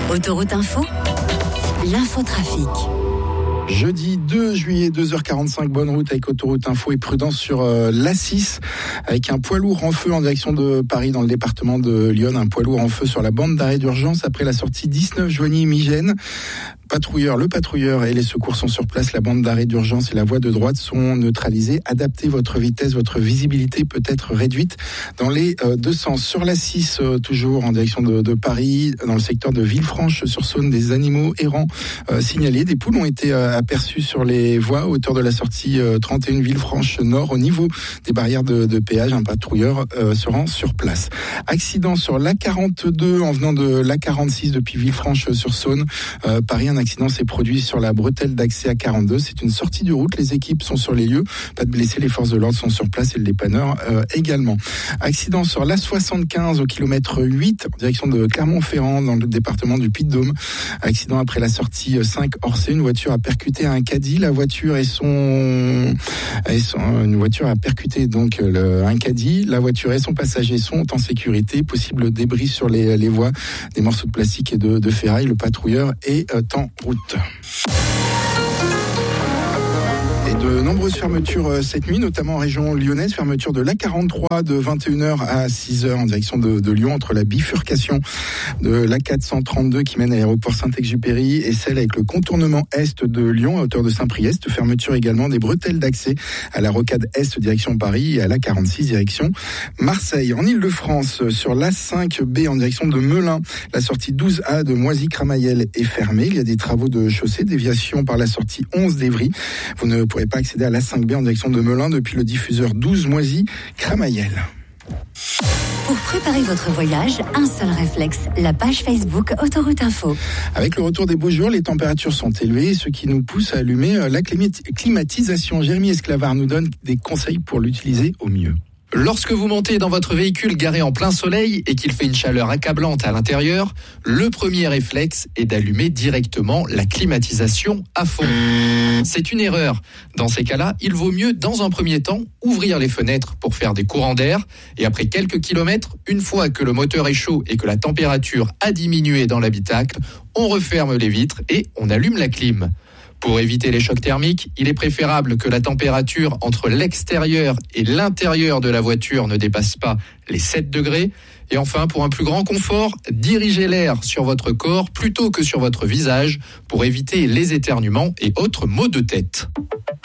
Autoroute Info, l'infotrafic. Jeudi 2 juillet, 2h45, bonne route avec Autoroute Info et prudence sur l'A6 avec un poids lourd en feu en direction de Paris dans le département de Lyon. Un poids lourd en feu sur la bande d'arrêt d'urgence après la sortie 19 Joigny-Migène. Le patrouilleur et les secours sont sur place. La bande d'arrêt d'urgence et la voie de droite sont neutralisées. Adaptez votre vitesse, votre visibilité peut être réduite dans les deux sens. Sur l'A6, toujours en direction de Paris, dans le secteur de Villefranche-sur-Saône, des animaux errants signalés. Des poules ont été aperçues sur les voies à hauteur de la sortie 31 Villefranche-Nord. Au niveau des barrières de péage, un patrouilleur se rend sur place. Accident sur l'A42 en venant de l'A46 depuis Villefranche-sur-Saône. Paris, un accident s'est produit sur la bretelle d'accès A42. C'est une sortie de route. Les équipes sont sur les lieux. Pas de blessés. Les forces de l'ordre sont sur place et le dépanneur également. Accident sur l'A75 au kilomètre 8 en direction de Clermont-Ferrand dans le département du Puy-de-Dôme. Accident après la sortie 5 Orsay. Une voiture a percuté un caddie. Une voiture a percuté donc un caddie. La voiture et son passager sont en sécurité. Possible débris sur les voies, des morceaux de plastique et de ferraille. Le patrouilleur est en route. Et de nombreuses fermetures cette nuit, notamment en région lyonnaise. Fermeture de l'A43 de 21h à 6h en direction de Lyon, entre la bifurcation de l'A432 qui mène à l'aéroport Saint-Exupéry et celle avec le contournement est de Lyon à hauteur de Saint-Priest. Fermeture également des bretelles d'accès à la rocade est direction Paris et à l'A46 direction Marseille. En Ile-de-France, sur l'A5B en direction de Melun, la sortie 12A de Moisy-Cramayel est fermée. Il y a des travaux de chaussée, déviation par la sortie 11 d'Evry. Vous ne pourrez pas accéder à l'A5B en direction de Melun depuis le diffuseur 12 Moisy-Cramayel. Pour préparer votre voyage, un seul réflexe, la page Facebook Autoroute Info. Avec le retour des beaux jours, les températures sont élevées, ce qui nous pousse à allumer la climatisation. Jérémy Esclavard nous donne des conseils pour l'utiliser au mieux. Lorsque vous montez dans votre véhicule garé en plein soleil et qu'il fait une chaleur accablante à l'intérieur, le premier réflexe est d'allumer directement la climatisation à fond. C'est une erreur. Dans ces cas-là, il vaut mieux, dans un premier temps, ouvrir les fenêtres pour faire des courants d'air et après quelques kilomètres, une fois que le moteur est chaud et que la température a diminué dans l'habitacle, on referme les vitres et on allume la clim. Pour éviter les chocs thermiques, il est préférable que la température entre l'extérieur et l'intérieur de la voiture ne dépasse pas les 7 degrés. Et enfin, pour un plus grand confort, dirigez l'air sur votre corps plutôt que sur votre visage pour éviter les éternuements et autres maux de tête.